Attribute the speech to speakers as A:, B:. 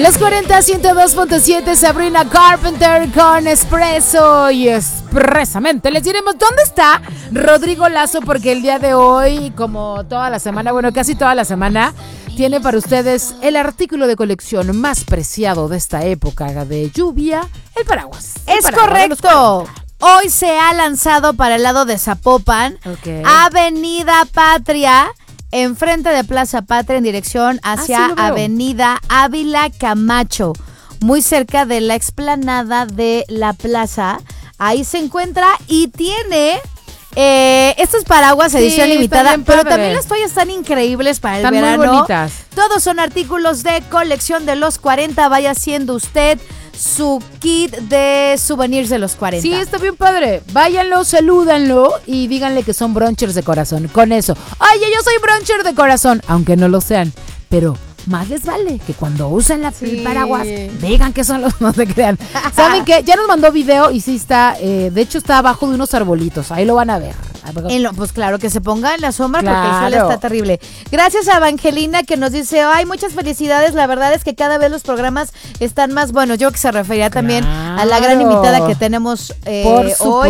A: Los 40, 102.7, Sabrina Carpenter con Espresso y expresamente les diremos dónde está Rodrigo Lazo, porque el día de hoy, como toda la semana, bueno, casi toda la semana, tiene para ustedes el artículo de colección más preciado de esta época de lluvia, el paraguas.
B: Es correcto. Hoy se ha lanzado para el lado de Zapopan, Avenida Patria, enfrente de Plaza Patria, en dirección hacia Avenida Ávila Camacho, muy cerca de la explanada de la plaza. Ahí se encuentra y tiene estos paraguas edición limitada, pero también las toallas están increíbles para el verano.
A: Están muy bonitas.
B: Todos son artículos de colección de los 40. Vaya haciendo usted su kit de souvenirs de los 40.
A: Sí, está bien padre. Váyanlo, salúdanlo y díganle que son brunchers de corazón. Con eso. Oye, yo soy bruncher de corazón, aunque no lo sean. Pero más les vale que cuando usen el paraguas digan que son los, no se crean. ¿Saben qué? Ya nos mandó video y sí está, de hecho está abajo de unos arbolitos. Ahí lo van a ver.
B: Pues claro, que se ponga en la sombra, porque el sol está terrible. Gracias a Evangelina, que nos dice, ay, muchas felicidades. La verdad es que cada vez los programas están más buenos. Yo que se refería también a la gran invitada que tenemos hoy.